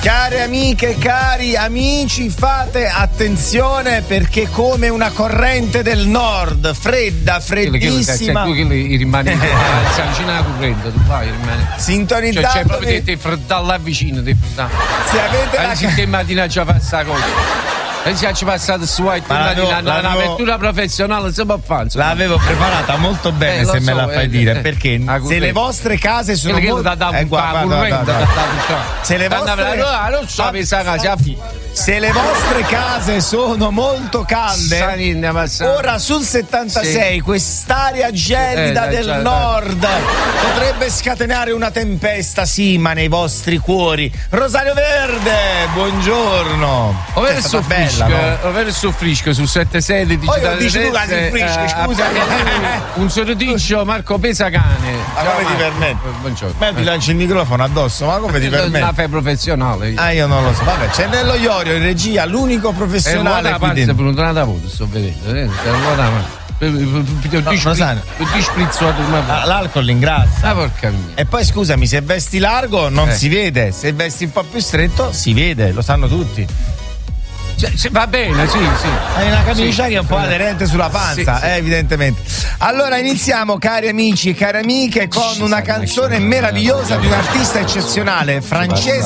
Care amiche e cari amici, fate attenzione perché come una corrente del nord, fredda, freddissima. Tu che rimani si avvicina alla corrente, tu vai, rimani. Sintonizzato. Cioè proprio te freddare là vicino, te freddare. Se avete la che mattina già fa sta cosa. E se ci passate su un'apertura professionale si può fare. L'avevo preparata molto bene, se me la fai dire, perché se le vostre case sono se le vostre case sono molto calde, ora sul 76 quest'aria gelida del nord potrebbe scatenare una tempesta sima nei vostri cuori. Rosario Verde, buongiorno. Ovvero il soffrisco sul 76 digitale. Scusami. Un sorridiccio Marco Pesacane. Ma come ti permetti? Buongiorno. Ma ti lanci il microfono addosso, ma come ti permetti? Una fai professionale. Io non lo so. Vabbè, c'è Nello Iorio in regia, l'unico professionale qui dentro. Per un voto, sto vedendo. L'alcol ingrazia. Porca mia. E poi scusami, se vesti largo non si vede, se vesti un po' più stretto si vede, lo sanno tutti. Va bene, sì. Hai una camicia che è un po' aderente sulla panza, evidentemente. Allora iniziamo, cari amici e cari amiche, con una canzone meravigliosa di un artista eccezionale, francese.